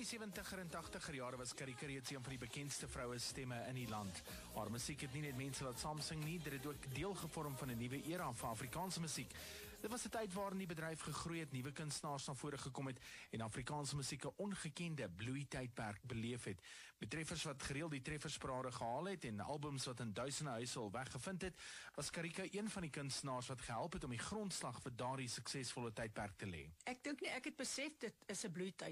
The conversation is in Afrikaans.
70er en 80er jare was Karika reeds een van die bekendste vroue stemme in die land. Haar musiek het nie net mense laat saamsing nie, dit het ook deel gevorm van 'n nuwe era van Afrikaanse musiek. Dit was 'n tyd waarin die bedryf gegroei het, nuwe kunstenaars na vore gekom het en Afrikaanse musiek 'n ongekende bloeitydperk beleef het. Met treffers wat gereeld die treffersparade gehaal het en albums wat in duisende huise al weggevind het, was Karika een van die kunstenaars wat gehelp het om die grondslag vir daardie suksesvolle tydperk te lê. Ek dink nie ek het besef dit is 'n bloeityd